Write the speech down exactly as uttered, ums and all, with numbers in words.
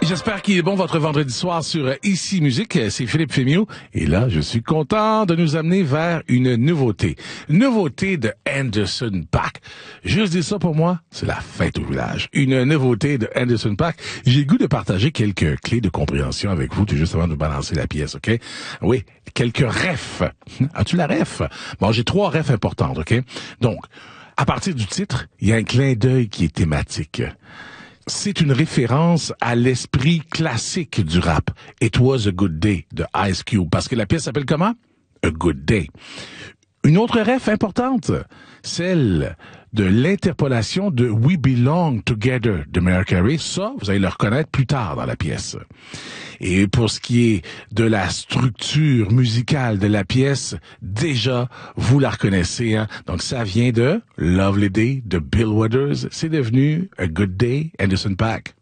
J'espère qu'il est bon votre vendredi soir sur Ici Musique. C'est Philippe Fémiot. Et là, je suis content de nous amener vers une nouveauté. Nouveauté de Anderson .Paak. Juste dire ça pour moi, c'est la fête au village. Une nouveauté de Anderson .Paak. J'ai le goût de partager quelques clés de compréhension avec vous, tout juste avant de balancer la pièce, OK? Oui, quelques refs. As-tu la ref? Bon, j'ai trois refs importantes, OK? Donc, à partir du titre, il y a un clin d'œil qui est thématique. C'est une référence à l'esprit classique du rap. It was a good day de Ice Cube. Parce que la pièce s'appelle comment? A Good Day. Une autre ref importante, celle de l'interpolation de We Belong Together de Mariah Carey. Ça, vous allez le reconnaître plus tard dans la pièce. Et pour ce qui est de la structure musicale de la pièce, déjà, vous la reconnaissez, hein? Donc, ça vient de Lovely Day de Bill Withers. C'est devenu A Good Day, Anderson .Paak.